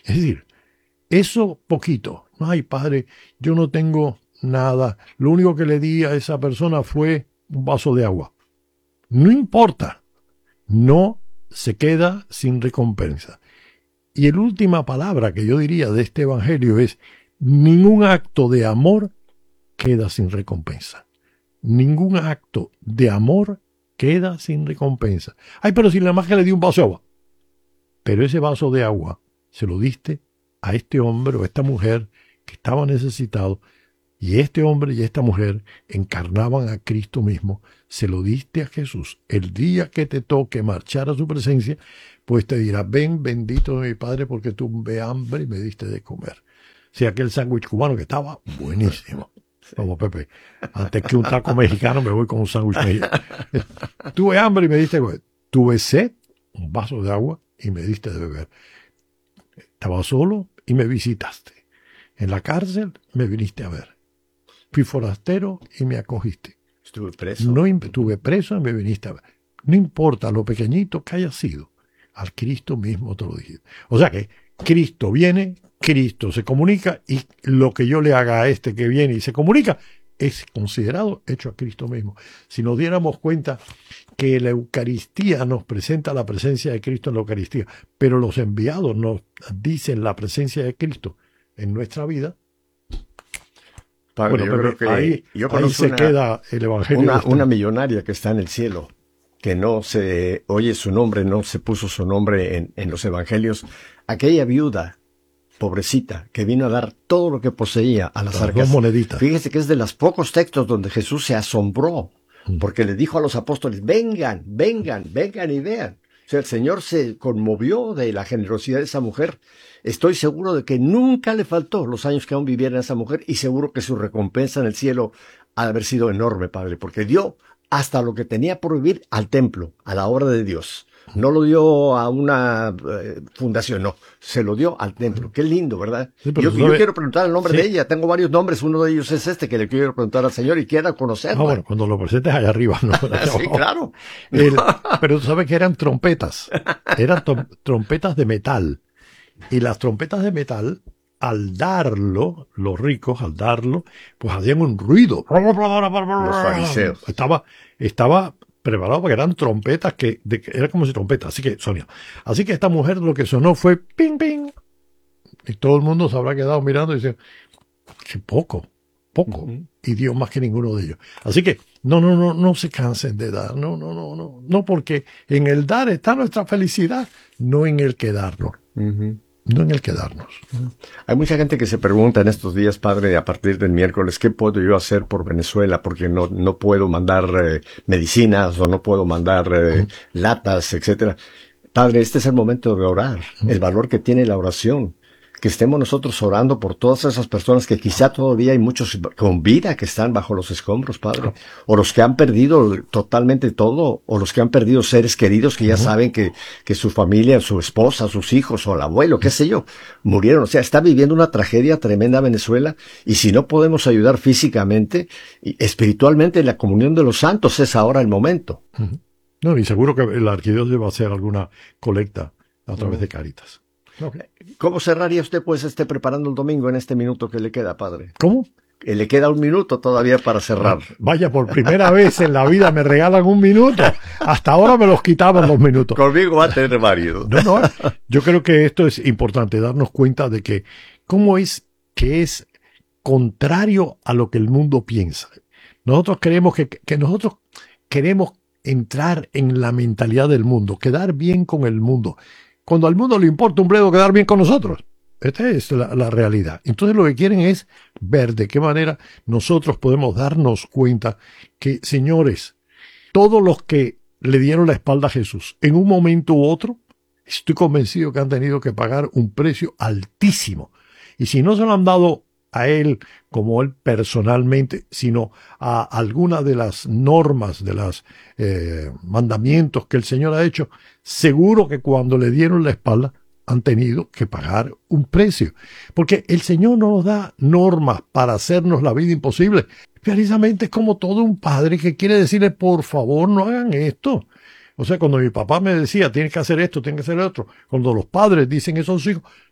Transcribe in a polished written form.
Es decir, eso poquito. Ay, padre, yo no tengo nada. Lo único que le di a esa persona fue un vaso de agua. No importa. No se queda sin recompensa. Y la última palabra que yo diría de este evangelio es: ningún acto de amor queda sin recompensa. Ningún acto de amor queda sin recompensa. Ay, pero si nada más que le di un vaso de agua. Pero ese vaso de agua se lo diste a este hombre o a esta mujer que estaba necesitado, y este hombre y esta mujer encarnaban a Cristo mismo. Se lo diste a Jesús. El día que te toque marchar a su presencia, pues te dirá: ven, bendito de mi Padre, porque tuve hambre y me diste de comer. O sea, aquel sándwich cubano que estaba buenísimo. Como Pepe, antes que un taco mexicano me voy con un sándwich mexicano. Tuve hambre y me diste de comer. Tuve sed, un vaso de agua, y me diste de beber. Estaba solo y me visitaste. En la cárcel me viniste a ver. Fui forastero y me acogiste. Estuve preso. No estuve preso y me viniste a ver. No importa lo pequeñito que haya sido, al Cristo mismo te lo dije. O sea que Cristo viene, Cristo se comunica, y lo que yo le haga a este que viene y se comunica es considerado hecho a Cristo mismo. Si nos diéramos cuenta que la Eucaristía nos presenta la presencia de Cristo en la Eucaristía, pero los enviados nos dicen la presencia de Cristo en nuestra vida. Padre, Bueno, yo creo que ahí se queda el evangelio. Una millonaria que está en el cielo, que no se oye su nombre, no se puso su nombre en los evangelios. Aquella viuda, pobrecita, que vino a dar todo lo que poseía a las arcas. 2 moneditas. Fíjese que es de los pocos textos donde Jesús se asombró, porque le dijo a los apóstoles: vengan, vengan, vengan y vean. O sea, el Señor se conmovió de la generosidad de esa mujer. Estoy seguro de que nunca le faltó los años que aún viviera esa mujer, y seguro que su recompensa en el cielo ha de haber sido enorme, Padre, porque dio hasta lo que tenía por vivir al templo, a la obra de Dios. No lo dio a una fundación, no, se lo dio al templo. Qué lindo, ¿verdad? Sí, yo quiero preguntar el nombre de ella. Tengo varios nombres, uno de ellos es este que le quiero preguntar al Señor y quiero conocerlo. Bueno, cuando lo presentes allá arriba, ¿no? Sí, claro. Pero tú sabes que eran trompetas, trompetas de metal. Y las trompetas de metal, al darlo, los ricos, al darlo, pues hacían un ruido. Los fariseos. Estaba preparado porque eran trompetas era como si trompetas, así que esta mujer lo que sonó fue ping ping, y todo el mundo se habrá quedado mirando y diciendo: qué poco, y dio más que ninguno de ellos. Así que no se cansen de dar, no, porque en el dar está nuestra felicidad, no en el quedarnos. No en el quedarnos. Hay mucha gente que se pregunta en estos días, Padre, a partir del miércoles: ¿qué puedo yo hacer por Venezuela? Porque no puedo mandar medicinas, o no puedo mandar latas, etcétera. Padre, este es el momento de orar, el valor que tiene la oración. Que estemos nosotros orando por todas esas personas que quizá todavía hay muchos con vida que están bajo los escombros, Padre. O los que han perdido totalmente todo, o los que han perdido seres queridos que ya saben que su familia, su esposa, sus hijos, o el abuelo, qué sé yo, murieron. O sea, está viviendo una tragedia tremenda Venezuela, y si no podemos ayudar físicamente y espiritualmente, la comunión de los santos es ahora el momento. No, y seguro que la arquidiócesis va a hacer alguna colecta a través de Cáritas. Okay. ¿Cómo cerraría usted pues preparando el domingo en este minuto que le queda, Padre? ¿Cómo? Le queda un minuto todavía para cerrar. Vaya, por primera vez en la vida me regalan un minuto. Hasta ahora me los quitaban 2 minutos. Conmigo va a tener varios. No, yo creo que esto es importante, darnos cuenta de que cómo es que es contrario a lo que el mundo piensa. Nosotros creemos que nosotros queremos entrar en la mentalidad del mundo, quedar bien con el mundo, cuando al mundo le importa un bledo quedar bien con nosotros. Esta es la realidad. Entonces lo que quieren es ver de qué manera nosotros podemos darnos cuenta que, señores, todos los que le dieron la espalda a Jesús en un momento u otro, estoy convencido que han tenido que pagar un precio altísimo. Y si no se lo han dado a él como él personalmente, sino a alguna de las normas, de los mandamientos que el Señor ha hecho, seguro que cuando le dieron la espalda han tenido que pagar un precio. Porque el Señor no nos da normas para hacernos la vida imposible. Precisamente es como todo un padre que quiere decirle: por favor, no hagan esto. O sea, cuando mi papá me decía: tienes que hacer esto, tienes que hacer lo otro, cuando los padres dicen eso a sus hijos,